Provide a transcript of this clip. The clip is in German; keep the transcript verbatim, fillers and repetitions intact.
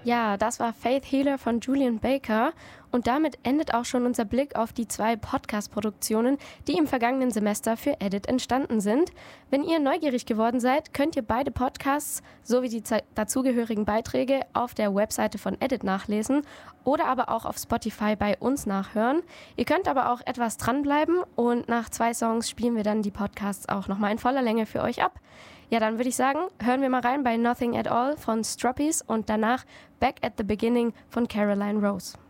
Ja, das war Faith Healer von Julian Baker und damit endet auch schon unser Blick auf die zwei Podcast-Produktionen, die im vergangenen Semester für Edit entstanden sind. Wenn ihr neugierig geworden seid, könnt ihr beide Podcasts sowie die ze- dazugehörigen Beiträge auf der Webseite von Edit nachlesen oder aber auch auf Spotify bei uns nachhören. Ihr könnt aber auch etwas dranbleiben und nach zwei Songs spielen wir dann die Podcasts auch nochmal in voller Länge für euch ab. Ja, dann würde ich sagen, hören wir mal rein bei Nothing at All von Stroppies und danach Back at the Beginning von Caroline Rose.